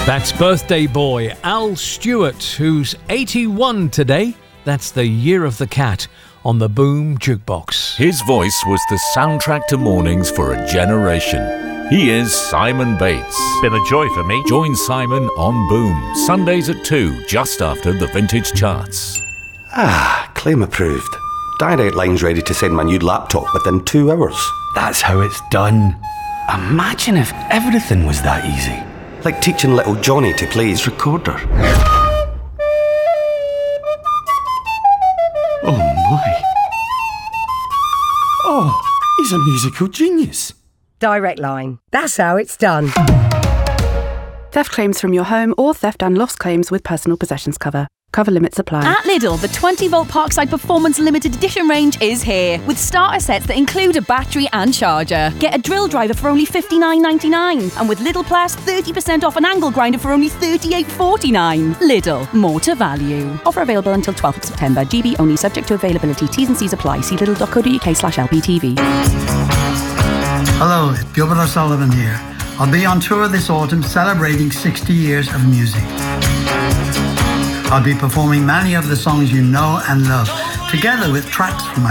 That's birthday boy Al Stewart, who's 81 today. That's the year of the cat on the Boom Jukebox. His voice was the soundtrack to mornings for a generation. He is Simon Bates. Been a joy for me. Join Simon on Boom, Sundays at 2, just after the Vintage Charts. Claim approved. Direct Line's ready to send my new laptop within 2 hours. That's how it's done. Imagine if everything was that easy. Like teaching little Johnny to play his recorder. Oh my. Oh, he's a musical genius. Direct Line. That's how it's done. Theft claims from your home or theft and loss claims with personal possessions cover. Cover limits apply. At Lidl, the 20-volt Parkside Performance Limited Edition range is here, with starter sets that include a battery and charger. Get a drill driver for only $59.99, and with Lidl Plus, 30% off an angle grinder for only $38.49. Lidl, more to value. Offer available until 12th of September. GB only, subject to availability. T's and C's apply. See lidl.co.uk/LPTV. Hello, it's Gilbert O'Sullivan here. I'll be on tour this autumn celebrating 60 years of music. I'll be performing many of the songs you know and love, together with tracks from my